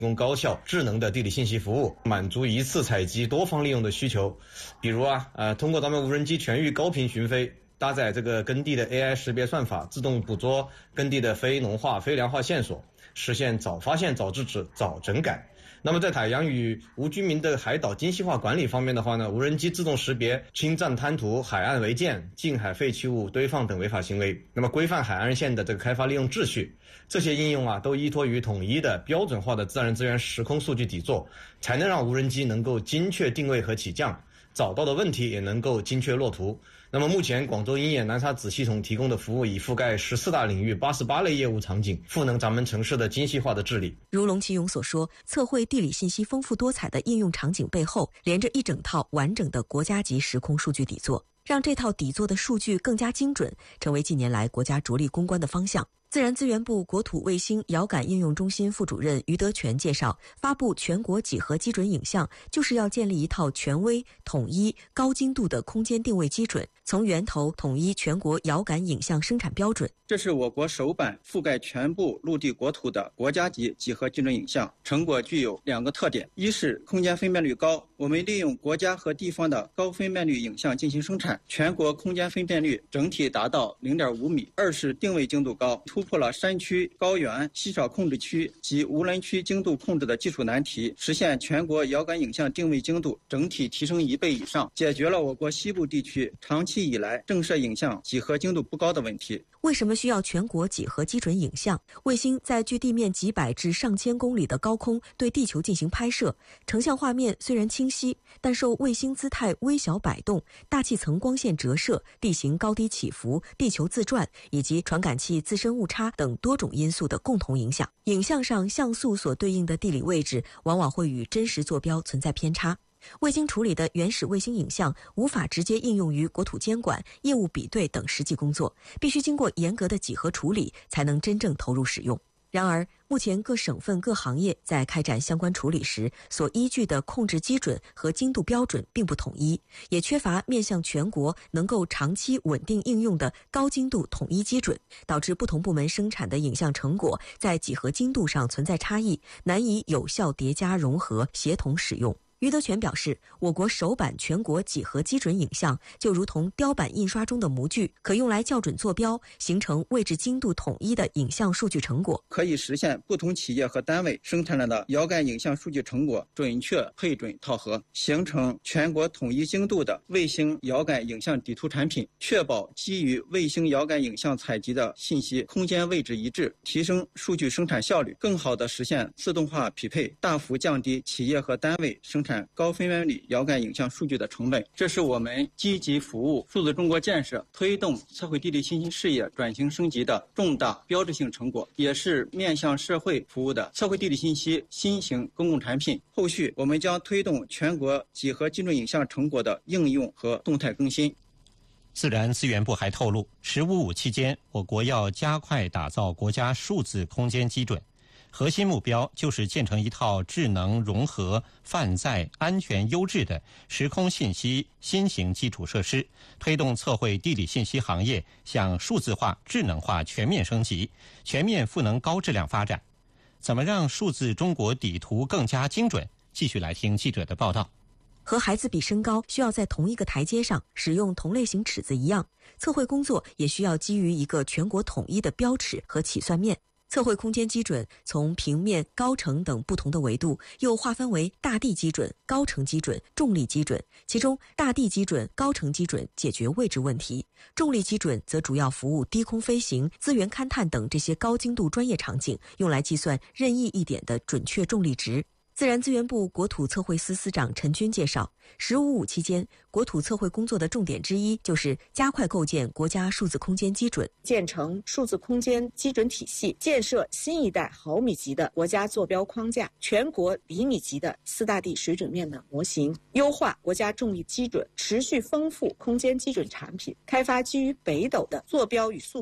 提供高效智能的地理信息服务，满足一次采集多方利用的需求。比如通过咱们无人机全域高频巡飞，搭载这个耕地的 AI 识别算法，自动捕捉耕地的非农化、非粮化线索，实现早发现、早制止、早整改。那么在海洋与无居民的海岛精细化管理方面的话呢，无人机自动识别侵占滩涂、海岸违建、近海废弃物堆放等违法行为，那么规范海岸线的这个开发利用秩序。这些应用都依托于统一的标准化的自然资源时空数据底座，才能让无人机能够精确定位和起降，找到的问题也能够精确落图。那么目前广州鹰眼南沙子系统提供的服务已覆盖14大领域88类业务场景，赋能咱们城市的精细化的治理。 如龙其勇所说，测绘地理信息丰富多彩的应用场景背后，连着一整套完整的国家级时空数据底座，让这套底座的数据更加精准，成为近年来国家着力攻关的方向。自然资源部国土卫星遥感应用中心副主任于德全介绍，发布全国几何基准影像，就是要建立一套权威、统一、高精度的空间定位基准，从源头统一全国遥感影像生产标准。 这是我国首版覆盖全部陆地国土的国家级几何基准影像，成果具有2个特点：一是空间分辨率高，我们利用国家和地方的高分辨率影像进行生产，全国空间分辨率整体达到0.5米；二是定位精度高，突破了山区、高原、稀少控制区及无人区精度控制的技术难题，实现全国遥感影像定位精度整体提升1倍以上，解决了我国西部地区长期以来震慑影像几何精度不高的问题。 为什么需要全国几何基准影像？卫星在距地面几百至上千公里的高空对地球进行拍摄，成像画面虽然清晰，但受卫星姿态微小摆动、大气层光线折射、地形高低起伏、地球自转以及传感器自身误差等多种因素的共同影响。影像上像素所对应的地理位置往往会与真实坐标存在偏差。卫星处理的原始卫星影像无法直接应用于国土监管、业务比对等实际工作，必须经过严格的几何处理才能真正投入使用。然而，目前各省份各行业在开展相关处理时所依据的控制基准和精度标准并不统一，也缺乏面向全国能够长期稳定应用的高精度统一基准，导致不同部门生产的影像成果在几何精度上存在差异，难以有效叠加融合、协同使用。于德全表示，我国首版全国几何基准影像就如同雕版印刷中的模具，可用来校准坐标，形成位置精度统一的影像数据成果， 可以实现不同企业和单位生产的遥感影像数据成果准确配准套合，形成全国统一精度的卫星遥感影像底图产品，确保基于卫星遥感影像采集的信息空间位置一致，提升数据生产效率，更好地实现自动化匹配，大幅降低企业和单位生产高分辨率遥感影像数据的成本。这是我们积极服务数字中国建设、推动测绘地理信息事业转型升级的重大标志性成果，也是面向社会服务的测绘地理信息新型公共产品。后续我们将推动全国几何基准影像成果的应用和动态更新。 自然资源部还透露，“15+5”期间，我国要加快打造国家数字空间基准，核心目标就是建成一套智能、融合、泛在、安全、优质的时空信息新型基础设施，推动测绘地理信息行业向数字化、智能化全面升级，全面赋能高质量发展。怎么让数字中国底图更加精准？继续来听记者的报道。 和孩子比身高需要在同一个台阶上，使用同类型尺子一样，测绘工作也需要基于一个全国统一的标尺和起算面。测绘空间基准从平面、高程等不同的维度，又划分为大地基准、高程基准、重力基准。其中，大地基准、高程基准解决位置问题，重力基准则主要服务低空飞行、资源勘探等这些高精度专业场景，用来计算任意一点的准确重力值。自然资源部国土测绘司司长陈军介绍，“15+5”期间，国土测绘工作的重点之一就是加快构建国家数字空间基准， 建成数字空间基准体系，建设新一代毫米级的国家坐标框架，全国厘米级的4大地水准面的模型，优化国家重力基准，持续丰富空间基准产品，开发基于北斗的坐标与速度场、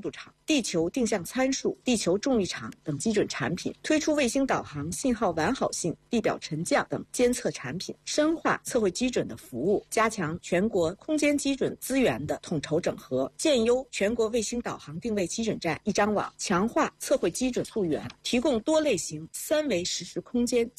地球定向参数、地球重力场等基准产品，推出卫星导航信号完好性、地表沉降等监测产品，深化测绘基准的服务，加强全国空间基准资源的统筹整合，建优全国卫星导航定位基准站一张网，强化测绘基准溯源，提供多类型三维实时空间